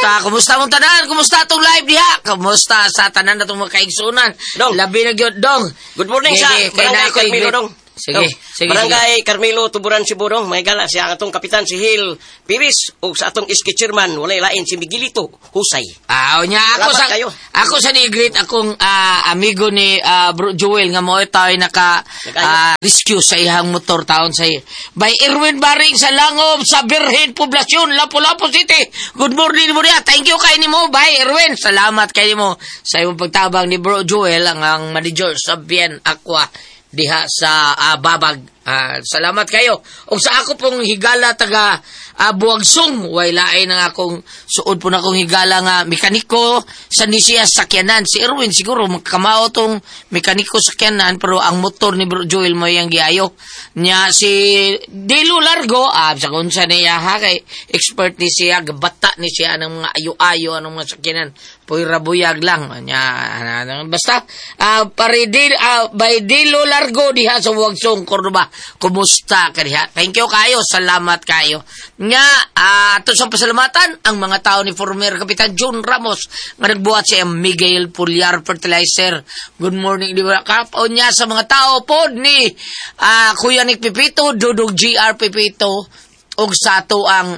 Kumusta mong tanan? Kumusta itong live diha? Kumusta sa tanan na itong mga kaigsunan? Dong. Labi na gyud, Dong. Good morning sa Barangay Carmelo, Dong. Sige. Barangay Carmelo, Tuburan, Cebu, may gala siya atong kapitan si Hil Piris o sa atong iski chairman walay lain si Miguelito Husay. Nya ako sa ni-greet akong amigo ni Bro Joel nga mo tayo rescue sa ihang motor taon sa by Erwin Baring sa Langob sa Birhen Poblasyon, Lapu-Lapu City. Good morning mo niya. Thank you kay nimo by Erwin. Salamat kay nimo sa imong pagtabang ni Bro Joel ang manager sa Bien Aqua diha sa Babag. Salamat kayo. O sa ako pong higala taga Buwagsong, way lain ang akong suod po na akong higala nga mekaniko sa nisiya sakyanan. Si Erwin siguro magkamao tong mekaniko sakyanan, pero ang motor ni Bro Joel mo yung giayo niya. Si Dilo Largo, sa kung sa niya kay expert ni siya, gabata ni siya ng mga ayo-ayo anong mga sakyanan. Puy-rabuyag lang niya. Basta by Dilo Largo diha sa Buwagsong, Cordoba. Kumusta ka diha? Thank you kayo. Salamat kayo. Nga, ito sa pasalamatan, ang mga tao ni former Kapitan John Ramos nga nagbuhat siya Miguel Pulyar Fertilizer. Good morning, di ba? Kapaw niya sa mga tao po ni Kuya Nick Pipito, Dudog GR Pipito, o sa to ang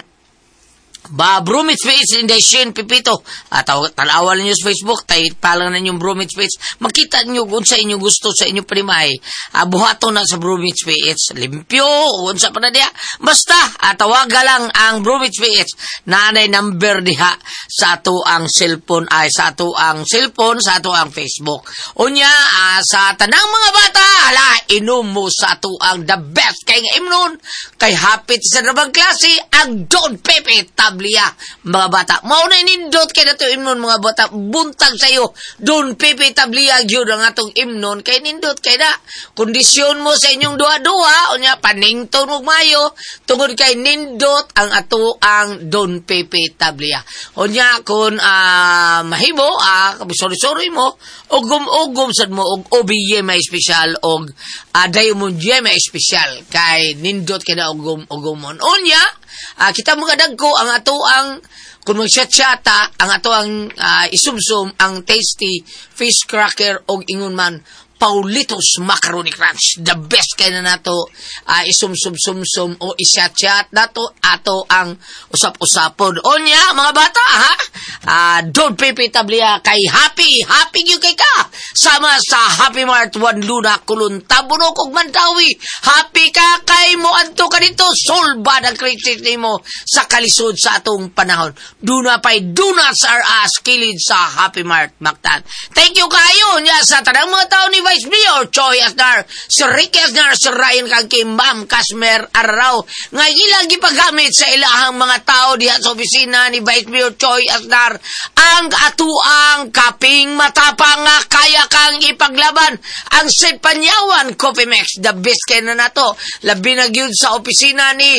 Bromwich Face in the Shin Pipito. Talawal ninyo sa Facebook, palang na yung Bromwich Face. Makita nyo kung sa inyo gusto, sa inyo primay. Buhato na sa Bromwich Face. Limpyo, kung sa panadya. Basta, tawaga lang ang Bromwich Face. Nanay number diha sa ato ang cellphone, sa ato ang Facebook. Unya, sa tanang mga bata, inom mo sa ato ang the best kay nga imnon. Kay hapit sa nabang klase, ang Don Pepe Tablia, mga bata. Mauna inindot kay nato imnon, mga bata. Buntag sa'yo, Don Pepe Tablia, yun ang atong imnon. Kay nindot kay na. Kondisyon mo sa inyong dua-dua, unya, panington mo mayo, tungod kay nindot ang ato ang Don Pepe Tablia. Unya, kung mahimo, sorry mo, ugom sad mo, og OBY may special, og Diamond may special, kay nindot kay na ugomon. Unya, kita mga dagko ang ato ang kung mag-shot-shata ang ato ang isumsum ang tasty fish cracker og ingon man Paulitos Macaroni Crunch. The best kay na nato isumsum-sumsum o isyat-syat nato ato ang usap-usapon. Onya, mga bata, Don Pepe Tablia kay happy you kay ka. Sama sa Happy Mart, Juan Luna, Kulun, Tabuno, kog Mandawi. Happy ka kay mo adto ka dito. Solba ng crisis mo sa kalisod sa atong panahon. Duna sa RS, kilid sa Happy Mart, Mactan. Thank you kayo niya sa tanang mga tao ni Vice Mayor Choi Asnar, si Ricky Asnar, si Ryan Kangki, Ma'am Kasmer Araraw, nga ilang gipagamit sa ilahang mga tao diha sa opisina ni Vice Mayor Choi Asnar, ang atuang kaping matapang nga kaya kang ipaglaban ang Sid Panyawan Coffee Mix. The best kay na nato. Labi na gyud sa opisina ni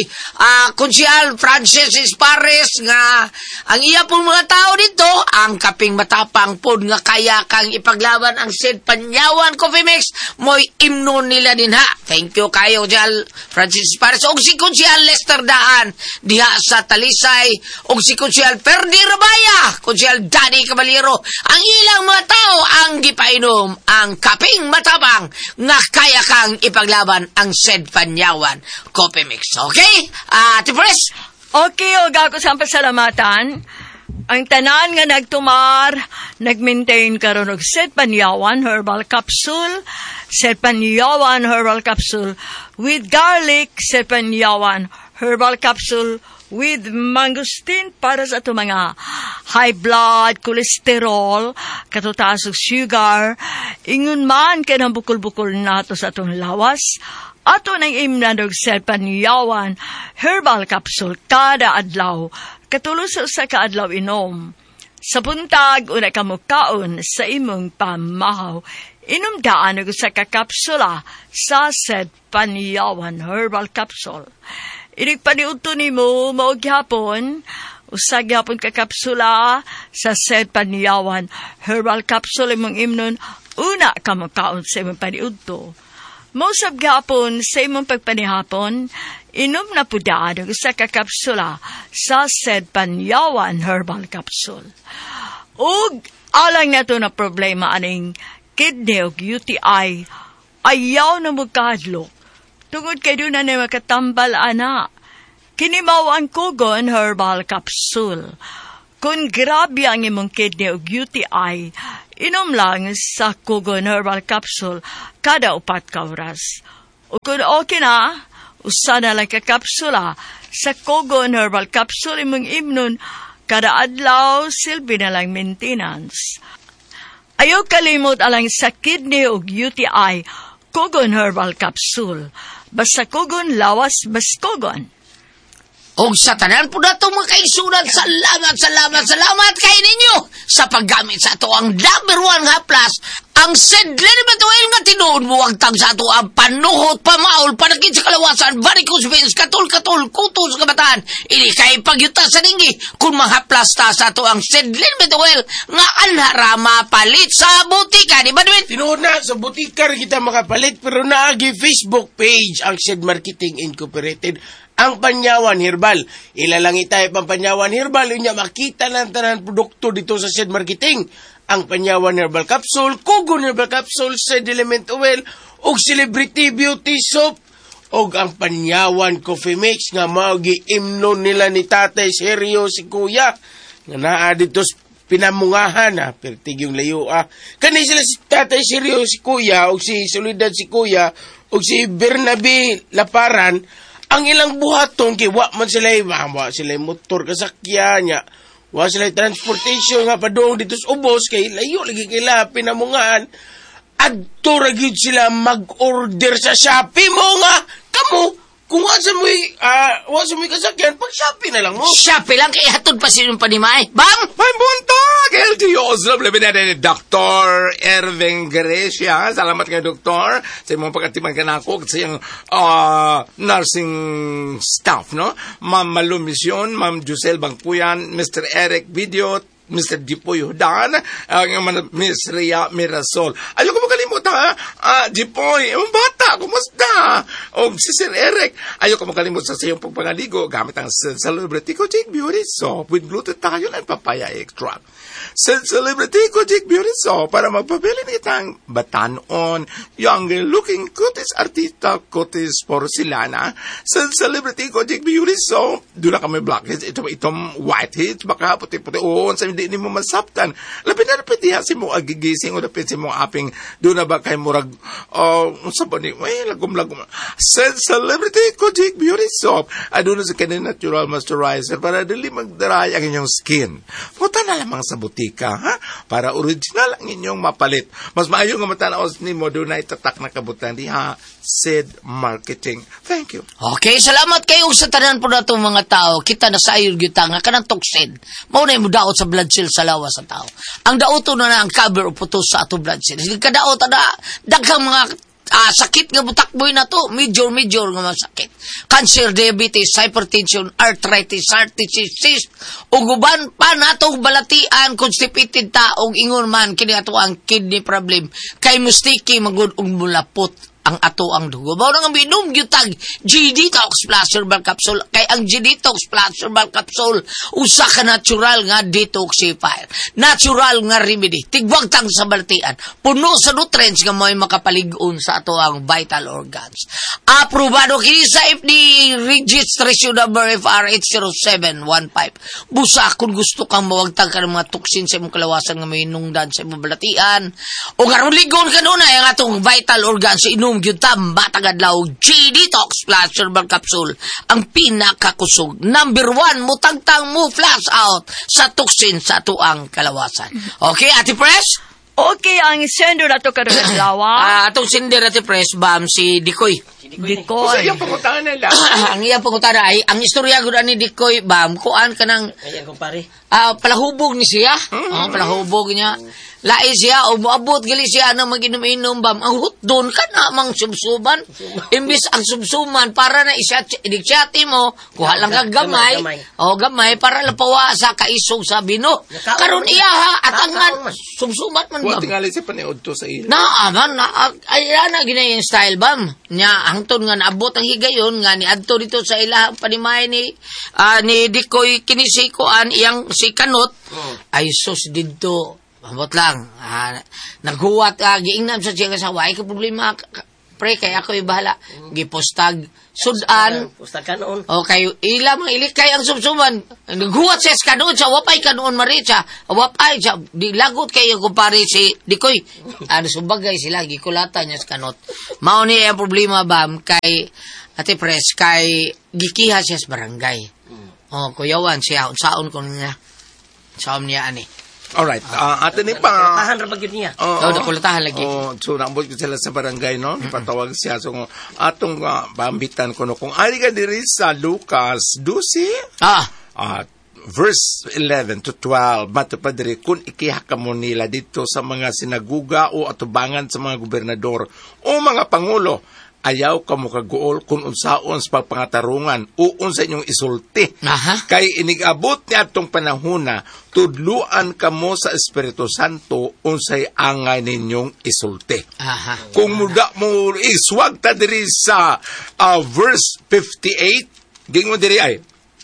Konsyal Francis Ispares nga ang iya pong mga tao dito, ang kaping matapang pod nga kaya kang ipaglaban ang Sid Panyawan Coffee Mix, mo'y imnon nila din ha. Thank you kayo dyan, Francis Pares. Og si Konsyal Lester Daan, diha sa Talisay. Og si Konsyal Ferdi Rabaya, Konsyal Danny Caballero. Ang ilang mga tao ang gipainom ang kaping matapang nga kaya kang ipaglaban ang Sid Panyawan Coffee Mix. Okay? Tipres? Okay, og ako sa pasalamatan. Ang tanan nga nagtumar, nag-maintain karon og Sid Panyawan Herbal Capsule, Sid Panyawan Herbal Capsule with garlic, Sid Panyawan Herbal Capsule with mangosteen para sa ato mga high blood, cholesterol, katutaas og sugar, ingon man kay nang bukol-bukol nato sa atong lawas. Ato nang imnan og Sid Panyawan Herbal Capsule kada adlaw. Katulos sa kaadlaw inom. Sa buntag, una ka mukaon sa imong pamahaw. Inom daan og sa kakapsula sa Sid Panyawan Herbal Capsule. Inigpaniudto ni mo, maughapon, usag hapon kakapsula sa Sid Panyawan Herbal Capsule imong imnon, una ka mukaon sa imong paniudto. Most of gapon sa imong pagpanihapon, inom na pudaan sa kakapsula sa said Panyawan Herbal Capsule. Ug alang na to na problema aning kidney ug UTI, ayaw na magkadlok. Tungod kay doon na makatambal ana. Kinimaw ang Kugon Herbal Capsule. Kung grabe ang imong kidney ug UTI, inom lang sa Kugon Herbal Capsule kada 4 ka oras. O kung okay na, usa na lang ka kapsula sa Kugon Herbal Capsule imong imnon kada adlaw silbi na lang maintenance. Ayaw kalimot alang sa kidney ug UTI, Kugon Herbal Capsule. Basta Kugon, lawas, bas Kugon. O sa tanan po na itong mga kaisunan, salamat kay ninyo sa paggamit sa ito ang number 1 haplas, ang Sedlenibet Oil nga tinuod mo ang tag sa ito ang panuhot, pamaol, panakit sa kalawasan, varicose veins, katul, kutos, kabataan, ini kay pagyuta sa dinggi, kung mahaplas ta sa ito ang Sedlenibet Oil nga anharama palit sa butika, di ba David? Tinuod na, sa butika rin kita makapalit, pero naagi Facebook page ang Sed Marketing Incorporated, ang Panyawan Herbal. Ilalangi tayo pang Panyawan Herbal. Unya makita ng tanan produkto dito sa Sed Marketing. Ang Panyawan Herbal Capsule, Kugon Herbal Capsule, Sed Element Oil, ug Celebrity Beauty Soap, ug ang Panyawan Coffee Mix nga magi imnon nila ni Tatay Seryo si Kuya. Nga naa dito pinamungahan pertig yung layo Kani sila si Tatay Seryo si Kuya, ug si Solidad si Kuya, ug si Bernabe Laparan. Ang ilang buhaton kay wa man sila motor kasakyan nya. Wa sila transportation nga padung dito sa ubos kay layo lagi kila pinamungaan. Adto ra gyud sila mag-order sa Shopee mo nga kamo kung wa sa mo kasakyan pag Shopee na lang mo. Shopee lang kay hatod pa sinong panimay. Bam! May buntag! LTOs love labi na ni Dr. Erving Grecia. Salamat kay Doktor sa imong pagkatiman kanako sa iyong nursing staff, no? Ma'am Malu Mission, Ma'am Jusel Bangpuyan, Mr. Eric Video, Mr. Dipoy Hudan, Miss Rhea Mirasol. Ayoko mo kalimutan, Dipoy, yung bata, kumusta? O si Sir Eric, ayoko mo kalimutan sa iyong pagpangaligo gamit ang Celebrity Kojic Beauty Soap with glutathione and papaya extract. Celebrity Kojic Beauty Soap para magpabili nitang batanon, younger looking kutis artista, kutis porcelana. Celebrity Kojic Beauty Soap, doon na kami blackheads, itong whiteheads, baka puti-puti, sa hindi mo masaptan. Labi na napitiha si mo agigising o napit si mo aping doon na ba kay murag sa ba ni lagom-lagom. Celebrity Kojic Beauty Soap doon na sa kanin natural moisturizer para dali magdaray ang inyong skin. Punta na lamang sa butika para original ang inyong mapalit. Mas maayo nga matanaos ni mo doon na itatak na kabutan diha Sed Marketing. Thank you. Okay, salamat kayo sa tanan po na itong mga tao. Kita na sa ayod kita nga kanang toxin. Mauna mo daot sa blood cell sa lawas sa tao. Ang daoto na ang cover o putos sa ato blood cell. Hindi ka daot na daghang mga sakit nga butakboy na to. Major nga mga sakit. Cancer, diabetes, hypertension, arthritis, cyst, uguban pa na itong balatian, constipated taong ingon man, kini ato ang kidney problem. Kay mustiki magud og mulapot ang ato ang dugo. Bawa nga minom gyutag G-Detox Plus Herbal Capsule. Kay ang G-Detox Plus Herbal Capsule usa ka natural nga detoxifier. Natural nga remedy. Tigwag tang sa baltian. Puno sa nutrients nga may makapalig-on sa ato ang vital organs. Aprobado kini sa FDA registration number FR80715. Busa kung gusto kang mawagtang ka ng mga toxin sa imong kalawasan nga may inungdan sa imong balatian. O garuligon ka doon ang atong vital organs sa inom gyutam batagadlaw G-Detox Plus Herbal Capsule ang pinakakusog. Number 1 mutagtang mo flash out sa toxin sa tuang kalawasan. Okay, Ate Press? Okay, ang sender na to karon lawa. Atong sender Ate Press, bam, si Dikoy. Dikoy. Yung pangutangan nila. Ang iyang pangutangan ay, ang istorya gud ni Dikoy, bam, kuan ka ng Ayan, kumpare. palahubog ni siya. Palahubog niya. Lai siya, o moabot gali siya na mag-inom-inom, bam. Ang hutdon ka na, mang subsuman. Imbis ang subsuman, para na idiksati mo, kuha lang kang gamay. O, gamay, para lapawa sa kaisog sa bino. Karon iya ha, at ang subsuman man, Kuha bam. tingali si paniod to sa ila. Naaman, ayan na ginay yung style, bam. Nya, hangtod nga naabot ang higayon, nga ni adto dito sa ilahang panimay ni Dikoy kinisikuan, iyang si Kanot, ay sus dito. Mabot lang. Naghuwat, giingnam sa siya kasawa. Ay ka problema, pre, kaya ako'y bahala. Gipostag, sudan. Pustag ka noon. O kayo, ilamang ilikay ang subsuman. Naghuwat siya sa kanoon, sa wapay kanoon maritsa. Wapay siya, di lagot kayo kumpare si Dikoy. Subagay sila, gikulatan niya sa kanot. Mao niya ang problema, bam, kay Ate Pres, kay gikiha siya sa barangay. O, kuyawan siya, unsaon ko niya. Saom niya, ani. Alright, atin ni pa... Tahan ra bagid niya. Nakulatahan lagi. So, naambot ko sila sa barangay, no? Ipatawag siya. So, atong bambitan ko, no? Kung ari ka diri sa Lucas 12, verse 11 to 12, matupad diri, kung ikiha ka mo nila dito sa mga sinaguga o atubangan sa mga gobernador o mga pangulo, ayaw ka mo kaguol kung unsaon sa pagpangatarungan o unsa inyong isulti. Kay inigabot niya atong panahona, tudluan ka mo sa Espiritu Santo unsay angay ninyong isulti. Kung muda mo iswag ta diri sa verse 58, gingon diri ay,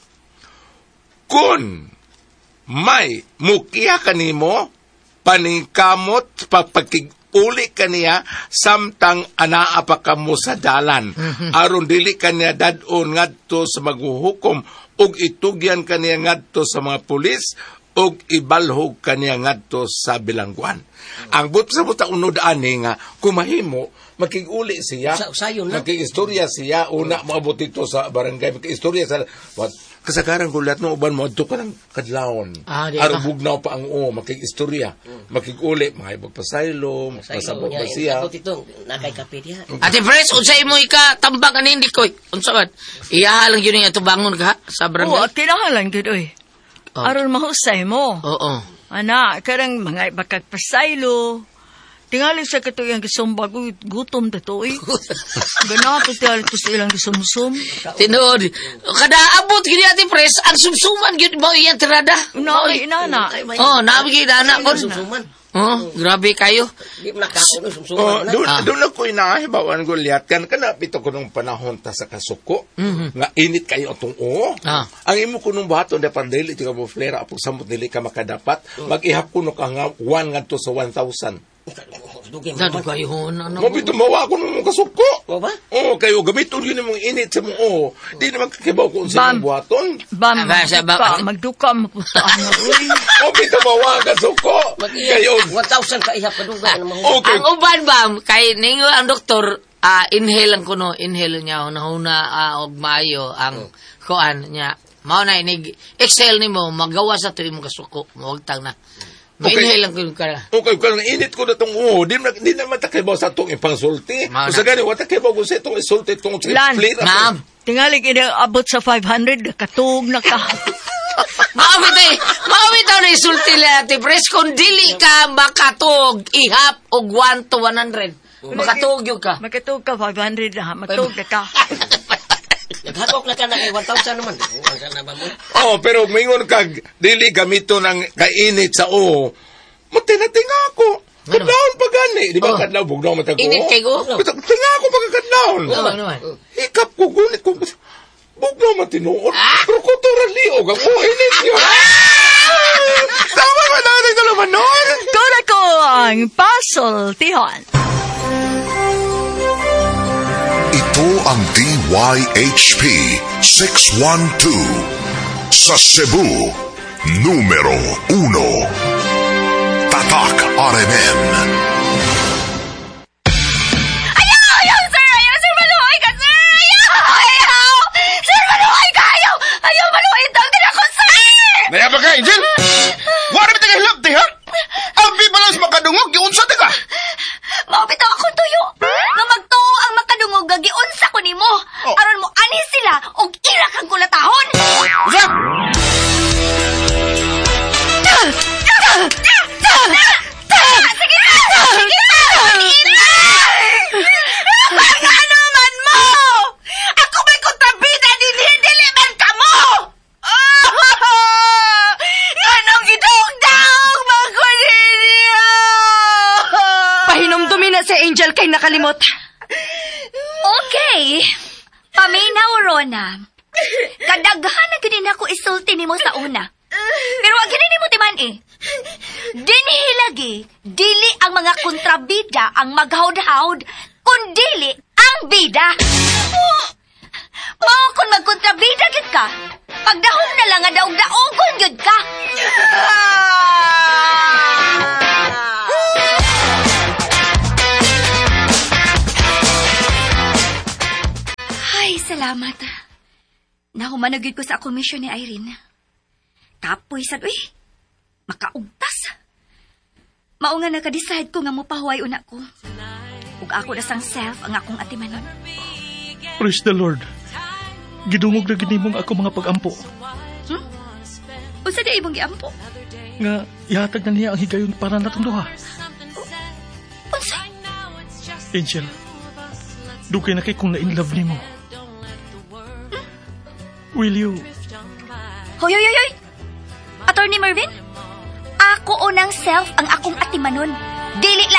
kung may mukiya kanimo, paningkamot pagpagkig-uli kaniya samtang anaa pa kamo sa dalan. Aron dili kaniya dadon ngadto sa maghuhukom ug itugyan kaniya ngadto sa mga pulis ug ibalhog kaniya ngadto sa bilangguan. Ang sa buta unod ani nga kumahimo makig-uli siya. Makig-istorya siya una maabot dito sa barangay, makig-istorya sa kasagaran ko lahat ng uban mo, ito ka ng kadlawon. Arubugnaw pa ang makig-istorya. Makig-uli, mga ibagpasaylo, masabot ba siya. Ate Pres, unsay mo tambang ka hindi ko. Unsa man? Iyahalang yun yung atubangon ka sa barangay? Oo, tinahalang yun, oy. Aron mahusay mo. Oo. Karang mga ibagpasaylo, tingali sa katuyang gisumbag, gutom dato eh. Ganapit tingali ko sa ilang gisumsum. Tinood. Kada abot gini Ate Pres, ang sumsuman gini mo iyang tirada. Inana. Nabigay na anak ko. Grabe kayo. Di mo nakaon sumsuman. Doon ako inahibawan Goliath kan kanapito ko nung panahon ta sa kasuko. Nga init kayo atong Ang imo kunong baton da pandeli tiga mo flera apog samot dili ka makadapat. Mag-ihap kuno ka nga 1 ngadto sa 1,000. Dado kayo na. Mabito mawa ko nung kasuko. O ba? Kayo gamiton yun mong init sa mo. Di naman kakibaw kung sa mong buhaton. Magduka maputaan na. Mabito mawa kasuko. Kayo 1,000 ka ihap paduga. Ang uban bam, kay ningo ang doktor, inhale ang kuno, inhale niya, nahuna og maayo ang kuan niya. Mao na inig, exhale nimo, magawa sa tuwi mong kasuko, mawagtang na. Inhale lang ko ka. Okay, kung init ko na itong di na matakibaw sa itong ipangsulti. Kung sa gani, watakibaw ko sa itong isulti itong Lan, ma'am, tingali abot sa 500, katug na ka. Maawit na isulti lang, Ate Pres, kung dili ka makatug, ihap og 1 to 100. Makatug yun ka. Makatug ka, 500 na, matug na ka. Naghakok na ka na 1,000 naman. Pero mingon kag dili gamito ng kainit sa matinatinga ako. Kadlawon pa gani. Di ba kadlaw bugnaw matago? Init kay go? Tinga ako pagkakadlawon. Hikap ko gunit ko. Bugnaw matinuot. Pero ko liog ako. Init yun. Tama ba natin ka naman nun? Kula ko ang pasultihan. Ito ang DYHP 612 sa Cebu, numero 1. Tatak RMN. Ayaw, sir, maluhay ka, sir! Ayaw! Sir, maluhay ka! Ayaw, maluhay daw din ako, sir! Naya ba ka, Angel? Wala ba tayo hilap, ha? Abi ba lang sa makadungog, yun sa taga? Maupito akong tuyo. Nga magtuo ang makadungog, gagiunsa ko ni mo. Aron mo anis sila, og irak ang kulatahon. Usa! na si Angel kay nakalimot. Okay. Paminaw, Rona. Kadaghan na ginin ako isulti nimo sa una. Pero wag ginin mo timan eh. Dinihilagi, dili ang mga kontrabida ang maghawd-hawd, kundili ang bida. Mao kung magkontrabida gid ka, pagdahom na lang nga daog-daogon gid ka. Ay, salamat. Nahumanagid ko sa akong misyon ni Irene. Kapoy sad, uy. Makaugtas. Mao nga naka-decide ko nga mopahuway una ko. Ug ako na sang self ang akong atimanon. Praise the Lord. Gidungog na ginimong ako mga pag-ampo. Unsa di imong giampo? Nga ihatag na niya ang higayon para natong duha. Unsa? Angel, dugay na kay kung na-inlove nimo. Will you? Hoy! Attorney Mervin? Ako unang self ang akong atimanon. Dili